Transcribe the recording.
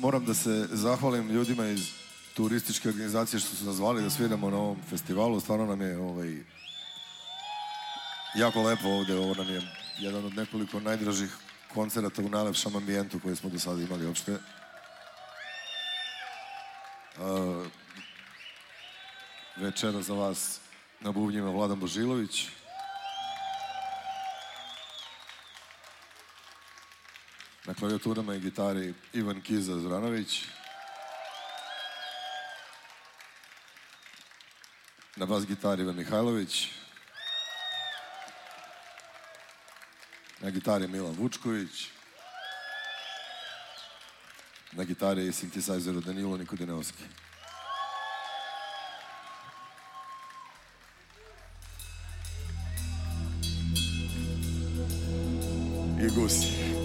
moram da se zahvalim ljudima iz turističke organizacije što su nas zvali da sviramo na ovom festivalu. Stvarno nam je jako lepo ovde. Ovo nam je jedan od nekoliko najdražih koncerata u najlepšem ambijentu koji smo do sada imali uopšte. Večera za vas na bubnjima Vladan Božilović. Na klavijaturama i gitari Ivan Kiza Zuranović. Na bas gitari Ivan Mihajlović. Na gitari Milan Vučković. Na gitari i sintesajzeru Danilo Nikodinovski. I Gusi.